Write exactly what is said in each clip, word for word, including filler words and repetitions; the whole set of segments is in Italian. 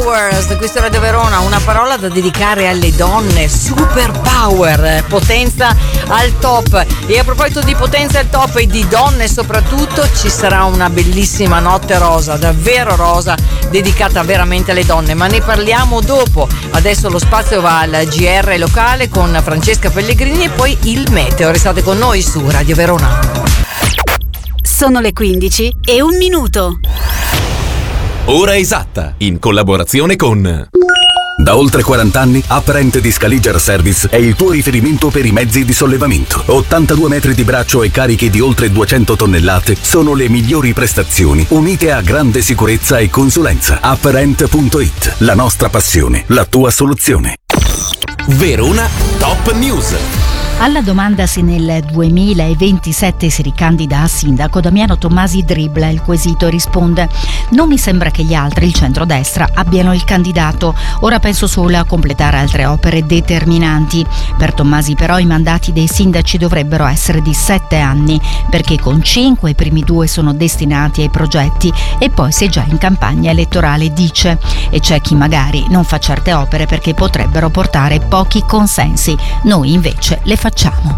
Questo è Radio Verona, una parola da dedicare alle donne, super power, potenza al top. E a proposito di potenza al top e di donne soprattutto, ci sarà una bellissima notte rosa, davvero rosa, dedicata veramente alle donne, ma ne parliamo dopo. Adesso lo spazio va al G R locale con Francesca Pellegrini e poi il meteo. Restate con noi su Radio Verona. Sono le quindici e un minuto. Ora esatta, in collaborazione con... Da oltre quaranta anni, Apparent di Scaliger Service è il tuo riferimento per i mezzi di sollevamento. ottantadue metri di braccio e carichi di oltre duecento tonnellate sono le migliori prestazioni, unite a grande sicurezza e consulenza. Apparent punto it, la nostra passione, la tua soluzione. Verona Top News. Alla domanda se nel duemilaventisette si ricandida a sindaco, Damiano Tommasi dribbla il quesito e risponde: non mi sembra che gli altri, il centrodestra, abbiano il candidato. Ora penso solo a completare altre opere determinanti. Per Tommasi però i mandati dei sindaci dovrebbero essere di sette anni, perché con cinque i primi due sono destinati ai progetti e poi si è già in campagna elettorale, dice. E c'è chi magari non fa certe opere perché potrebbero portare pochi consensi. Noi invece le facciamo.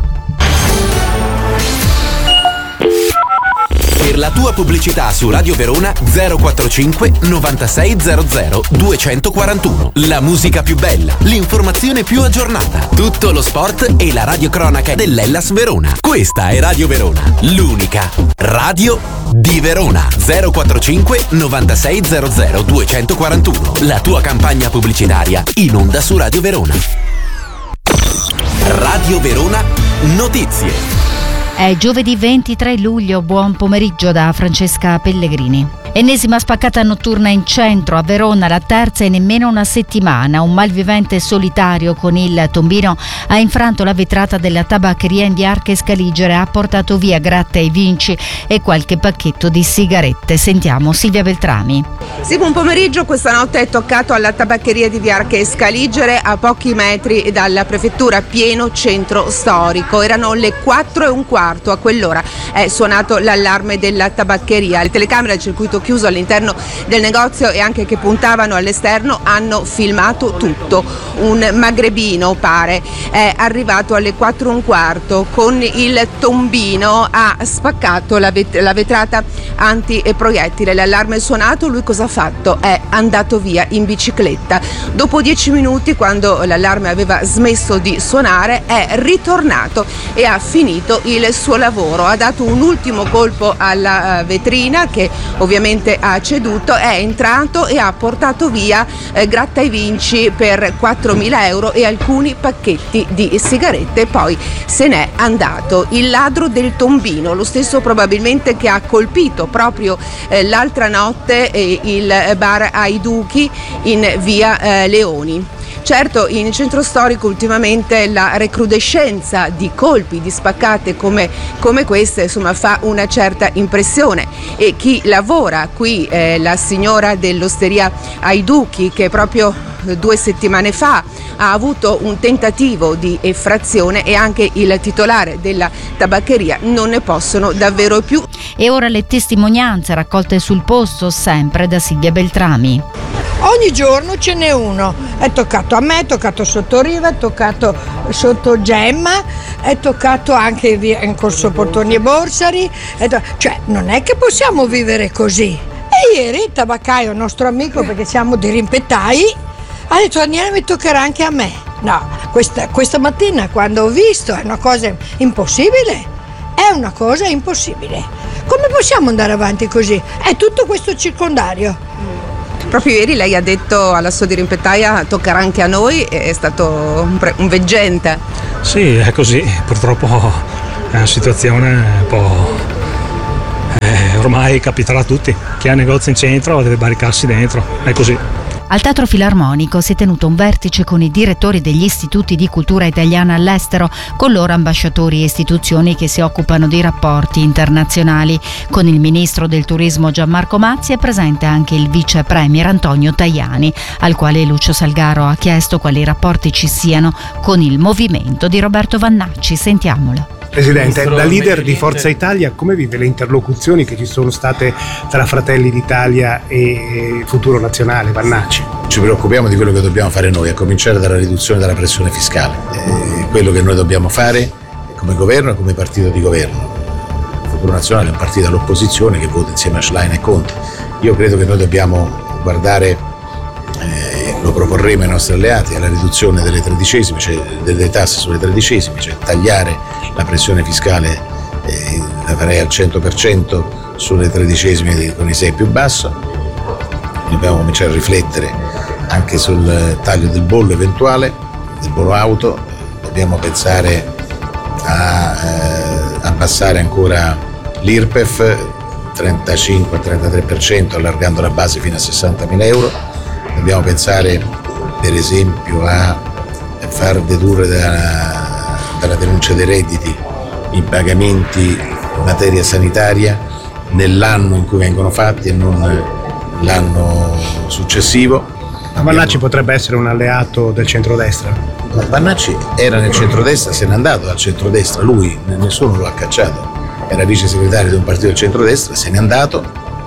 Per la tua pubblicità su Radio Verona zero quarantacinque novantasei zero zero duecentoquarantuno. La musica più bella, l'informazione più aggiornata, tutto lo sport e la radiocronaca dell'Hellas Verona. Questa è Radio Verona, l'unica radio di Verona. zero quarantacinque novantasei zero zero duecentoquarantuno. La tua campagna pubblicitaria in onda su Radio Verona. Radio Verona Notizie. È giovedì ventitré luglio, buon pomeriggio da Francesca Pellegrini. Ennesima spaccata notturna in centro a Verona, la terza in nemmeno una settimana. Un malvivente solitario con il tombino ha infranto la vetrata della tabaccheria in via Arche Scaligere, ha portato via gratta e vinci e qualche pacchetto di sigarette. Sentiamo Silvia Beltrami. Sì, buon pomeriggio. Questa notte è toccato alla tabaccheria di via Arche Scaligere, a pochi metri dalla prefettura, pieno centro storico. Erano le quattro e un quarto, a quell'ora è suonato l'allarme della tabaccheria. Le telecamere al circuito chiuso all'interno del negozio e anche che puntavano all'esterno hanno filmato tutto. Un magrebino, pare, è arrivato alle quattro e un quarto con il tombino, ha spaccato la, vet- la vetrata antiproiettile. L'allarme è suonato, lui cosa ha fatto? È andato via in bicicletta. Dopo dieci minuti, quando l'allarme aveva smesso di suonare, è ritornato e ha finito il suo lavoro. Ha dato un ultimo colpo alla vetrina che ovviamente ha ceduto, è entrato e ha portato via eh, gratta e vinci per quattromila euro e alcuni pacchetti di sigarette, poi se n'è andato. Il ladro del tombino, lo stesso probabilmente che ha colpito proprio eh, l'altra notte eh, il bar ai Duchi in via eh, Leoni. Certo, in centro storico ultimamente la recrudescenza di colpi, di spaccate come, come queste, insomma, fa una certa impressione, e chi lavora qui, eh, la signora dell'osteria ai Duchi, che proprio due settimane fa ha avuto un tentativo di effrazione, e anche il titolare della tabaccheria non ne possono davvero più. E ora le testimonianze raccolte sul posto, sempre da Silvia Beltrami. Ogni giorno ce n'è uno, è toccato a me, è toccato sotto Riva, è toccato sotto Gemma, è toccato anche in Corso Portoni e Borsari, to- cioè non è che possiamo vivere così. E ieri il tabaccaio, nostro amico, perché siamo dei rimpettai, ha detto: Daniele, mi toccherà anche a me. No, questa, questa mattina quando ho visto, è una cosa impossibile, è una cosa impossibile. Come possiamo andare avanti così? È tutto questo circondario. Proprio ieri lei ha detto alla sua dirimpettaia: toccherà anche a noi, è stato un, pre- un veggente. Sì, è così, purtroppo è una situazione un po'... Eh, ormai capiterà a tutti, chi ha negozi in centro deve barricarsi dentro, è così. Al Teatro Filarmonico si è tenuto un vertice con i direttori degli istituti di cultura italiana all'estero, con loro ambasciatori e istituzioni che si occupano di rapporti internazionali. Con il ministro del turismo Gianmarco Mazzi è presente anche il vice premier Antonio Tajani, al quale Lucio Salgaro ha chiesto quali rapporti ci siano con il movimento di Roberto Vannacci. Sentiamolo. Presidente, da leader di Forza Italia, come vive le interlocuzioni che ci sono state tra Fratelli d'Italia e Futuro Nazionale, Vannacci? ci preoccupiamo di quello che dobbiamo fare noi, a cominciare dalla riduzione della pressione fiscale. È quello che noi dobbiamo fare come governo e come partito di governo. Il Futuro Nazionale è un partito all'opposizione che vota insieme a Schlein e Conte. Io credo che noi dobbiamo guardare, eh, lo proporremo ai nostri alleati, alla riduzione delle tredicesime, cioè delle tasse sulle tredicesime, cioè tagliare la pressione fiscale, eh, la farei al cento per cento sulle tredicesime con i sei più basso. Dobbiamo cominciare a riflettere anche sul taglio del bollo eventuale, del bollo auto. Dobbiamo pensare a eh, abbassare ancora l'I R P E F trentacinque trentatré per cento, allargando la base fino a sessantamila euro. Dobbiamo pensare per esempio a far dedurre dalla, dalla denuncia dei redditi i pagamenti in materia sanitaria nell'anno in cui vengono fatti e non l'anno successivo. Ma Vannacci potrebbe essere un alleato del centrodestra? Ma Vannacci era nel centrodestra, se n'è andato dal centrodestra, lui, nessuno lo ha cacciato, era vice segretario di un partito del centrodestra, se n'è andato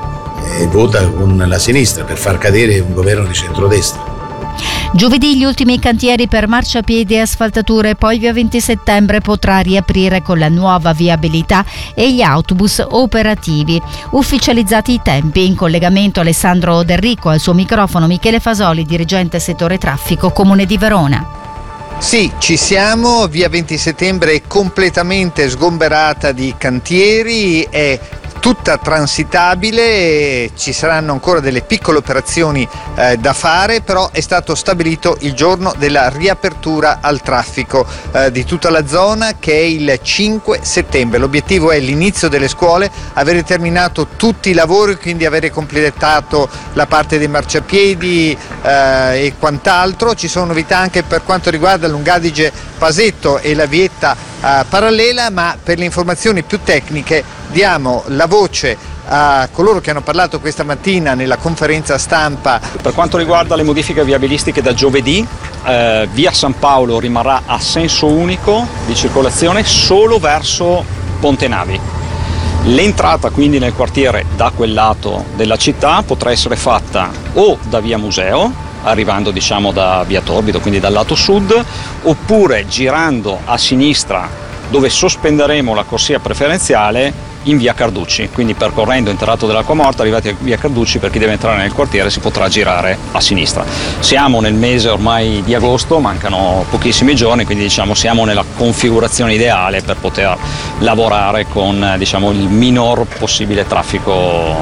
e vota con la sinistra per far cadere un governo di centrodestra. Giovedì gli ultimi cantieri per marciapiedi e asfaltature, poi via venti settembre potrà riaprire con la nuova viabilità e gli autobus operativi. Ufficializzati i tempi, in collegamento Alessandro Del Rico, al suo microfono Michele Fasoli, dirigente settore traffico Comune di Verona. Sì, ci siamo, via venti settembre è completamente sgomberata di cantieri, è tutta transitabile, ci saranno ancora delle piccole operazioni eh, da fare, però è stato stabilito il giorno della riapertura al traffico eh, di tutta la zona, che è il cinque settembre. L'obiettivo è l'inizio delle scuole, avere terminato tutti i lavori, quindi avere completato la parte dei marciapiedi eh, e quant'altro. Ci sono novità anche per quanto riguarda l'Ungadige Pasetto e la vietta eh, parallela, ma per le informazioni più tecniche diamo la voce a coloro che hanno parlato questa mattina nella conferenza stampa. Per quanto riguarda le modifiche viabilistiche, da giovedì eh, via San Paolo rimarrà a senso unico di circolazione solo verso Ponte Navi. L'entrata quindi nel quartiere da quel lato della città potrà essere fatta o da via Museo, arrivando diciamo da via Torbido, quindi dal lato sud, oppure girando a sinistra dove sospenderemo la corsia preferenziale in via Carducci, quindi percorrendo il Terrato dell'Acqua Morta, arrivati a via Carducci, per chi deve entrare nel quartiere si potrà girare a sinistra. Siamo nel mese ormai di agosto, mancano pochissimi giorni, quindi diciamo siamo nella configurazione ideale per poter lavorare con diciamo il minor possibile traffico.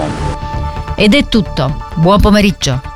Ed è tutto, buon pomeriggio.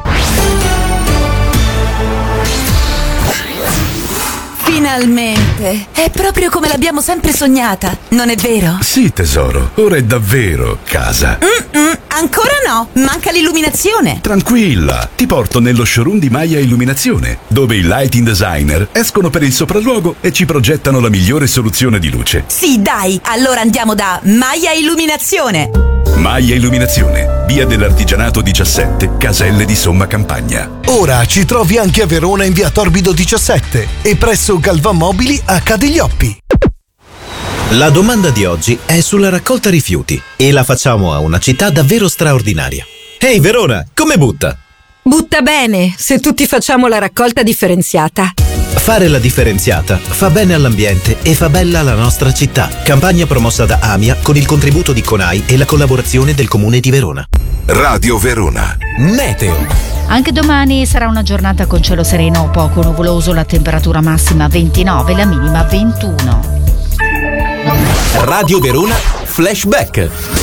Finalmente! È proprio come l'abbiamo sempre sognata, non è vero? Sì, tesoro, ora è davvero casa. Mm-mm, ancora no, manca l'illuminazione. Tranquilla, ti porto nello showroom di Maya Illuminazione, dove i lighting designer escono per il sopralluogo e ci progettano la migliore soluzione di luce. Sì, dai, allora andiamo da Maya Illuminazione. Maya Illuminazione, via dell'Artigianato diciassette, Caselle di Somma Campagna. Ora ci trovi anche a Verona in via Torbido diciassette e presso Galvan Mobili a Cadiglioppi. La domanda di oggi è sulla raccolta rifiuti e la facciamo a una città davvero straordinaria. Ehi Verona, come butta? Butta bene, se tutti facciamo la raccolta differenziata. Fare la differenziata fa bene all'ambiente e fa bella la nostra città. Campagna promossa da AMIA con il contributo di CONAI e la collaborazione del Comune di Verona. Radio Verona. Meteo. Anche domani sarà una giornata con cielo sereno, poco nuvoloso, la temperatura massima ventinove, la minima ventuno. Radio Verona Flashback.